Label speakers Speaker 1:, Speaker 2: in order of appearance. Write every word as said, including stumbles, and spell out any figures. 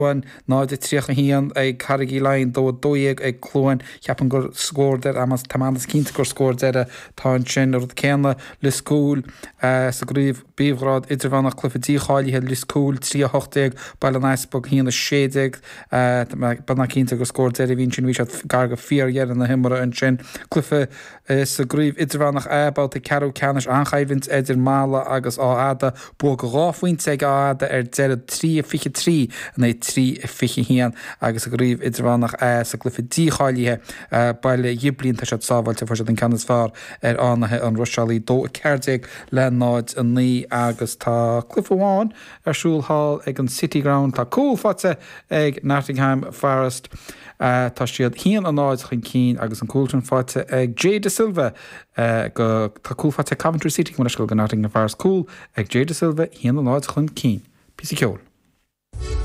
Speaker 1: One náid tríocha hían ag Carrigy Line dó dóíag ag clúin cheapan gur scóir amas tamandas cínta gur scóir deire tá sin ar céanna le scúil sa gríomh bíomhrád idirhánach clufatí cháilíthe le scúil trí hochtaigh bail an eisbog híanana séideag banna cínta gur scóir deire bhín sin bhí garga fíorhear na himara an sin clufa sa gríomh idirhánach ebáilta ceú ceannis anchaidhint idir mála agus á ada bu go ráfuint ag áda ar deire trí a fiche trí na trí fiche hían agus a gríomh idirhánach sa glufa díáilíthe baile dhiblionn tá sé sábhailte fu an canas fear ar ánathe an Roisealaí dó ceirdeag le náid an ní agus tá clufaháin arsúlhall ag an City Ground tá cúlfate ag Nottingham Forest tá siad hían an náid chun cín agus an cúltún fáte ag Jay de Silva go tá cúlfate Coventry City go Nottingham Forest cúl ag Jay de Silva hían an náid chun cín. Pí ceol.